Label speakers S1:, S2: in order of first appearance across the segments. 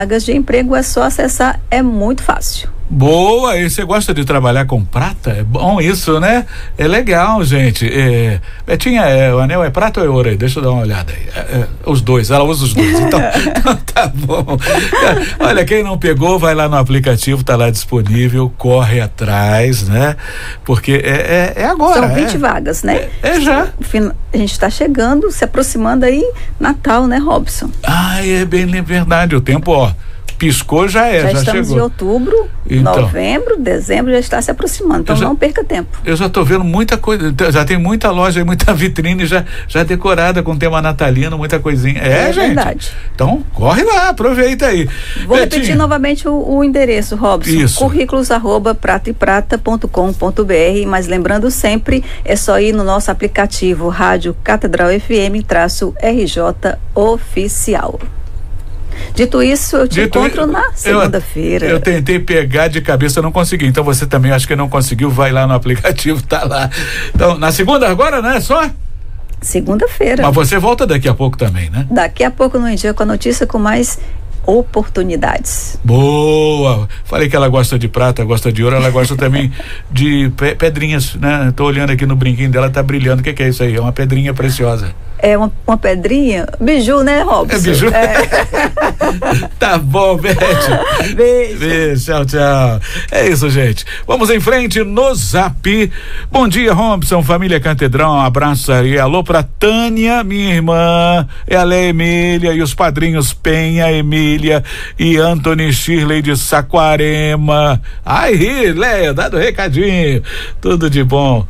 S1: Vagas de emprego é só acessar, é muito fácil.
S2: Boa, e você gosta de trabalhar com prata? É bom isso, né? É legal, gente. Betinha, o anel é prata ou é ouro aí? Deixa eu dar uma olhada aí. Os dois, ela usa os dois. Então tá bom. Olha, quem não pegou, vai lá no aplicativo, tá lá disponível, corre atrás, né? Porque é agora.
S1: São 20 vagas, né?
S2: Já.
S1: A gente tá chegando, se aproximando aí, Natal, né, Robson?
S2: É bem verdade, o tempo, piscou, já
S1: estamos
S2: chegou.
S1: Em outubro,
S2: então,
S1: novembro, dezembro, já está se aproximando, então não perca tempo.
S2: Eu já tô vendo muita coisa, já tem muita loja, muita vitrine já decorada com tema natalino, muita coisinha. Gente.
S1: Verdade.
S2: Então, corre lá, aproveita aí.
S1: Vou repetir novamente o endereço, Robson.
S2: Isso.
S1: currículos@prataeprata.com.br, mas lembrando sempre, é só ir no nosso aplicativo Rádio Catedral FM-RJ Oficial. Dito isso, eu te encontro na segunda-feira.
S2: Eu tentei pegar de cabeça, não consegui. Então você também, acho que não conseguiu, vai lá no aplicativo, tá lá. Então, na segunda agora, né? Só?
S1: Segunda-feira.
S2: Mas você volta daqui a pouco também, né?
S1: Daqui a pouco no dia com a notícia com mais oportunidades.
S2: Boa! Falei que ela gosta de prata, gosta de ouro, ela gosta também de pedrinhas, né? Tô olhando aqui no brinquinho dela, tá brilhando. O que é isso aí? É uma pedrinha preciosa.
S1: É uma pedrinha, biju, né, Robson?
S2: É biju? Tá bom, Beth. Beijo. Tchau. É isso, gente. Vamos em frente no Zap. Bom dia, Robson, família Catedral, um abraço aí. Alô pra Tânia, minha irmã, a Leia Emília e os padrinhos Penha, Emília e Anthony Shirley de Saquarema. Aí, Leia, dado recadinho. Tudo de bom.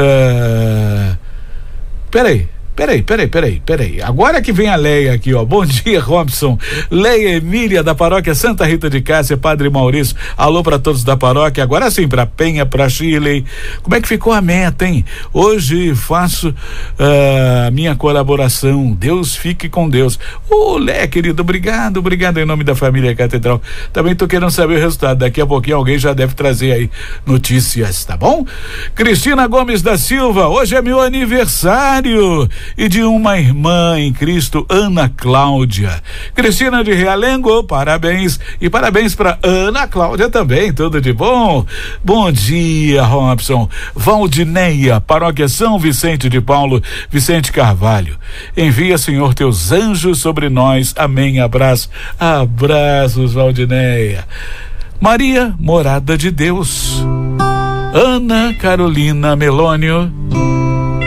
S2: Peraí. Agora que vem a Leia aqui, Bom dia, Robson. Leia Emília, da paróquia Santa Rita de Cássia, Padre Maurício. Alô para todos da paróquia. Agora sim, pra Penha, pra Shirley. Como é que ficou a meta, hein? Hoje faço minha colaboração. Deus fique com Deus. Leia, querido, obrigado em nome da família Catedral. Também tô querendo saber o resultado. Daqui a pouquinho alguém já deve trazer aí notícias, tá bom? Cristina Gomes da Silva, hoje é meu aniversário. E de uma irmã em Cristo, Ana Cláudia. Cristina de Realengo, parabéns. E parabéns para Ana Cláudia também, tudo de bom. Bom dia, Robson. Valdineia, paróquia São Vicente de Paulo, Vicente Carvalho. Envia, Senhor, teus anjos sobre nós. Amém. Abraços, Valdineia. Maria, morada de Deus. Ana Carolina Melônio.